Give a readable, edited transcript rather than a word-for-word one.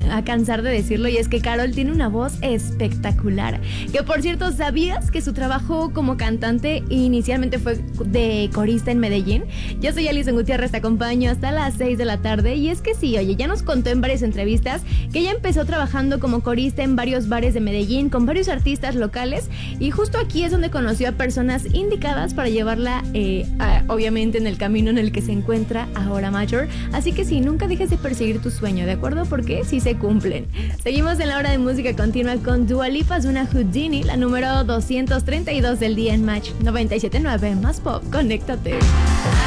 a cansar de decirlo, y es que Karol tiene una voz espectacular. Que por cierto, ¿sabías que su trabajo como cantante inicialmente fue de corista en Medellín? Yo soy Alison Gutiérrez, te acompaño hasta las 6 de la tarde. Y es que sí, oye, ya nos contó en varias entrevistas que ella empezó trabajando como corista en varios bares de Medellín con varios artistas locales, y justo aquí es donde conoció a personas indicadas para llevarla obviamente en el camino en el que se encuentra ahora Major. Así que sí, nunca dejes de perseguir tu sueño, ¿de acuerdo? Porque sí se cumplen. Seguimos en la hora de música continua con Dua Lipa, una Houdini, la número 232 del día en Match 97.9 más pop. Conéctate.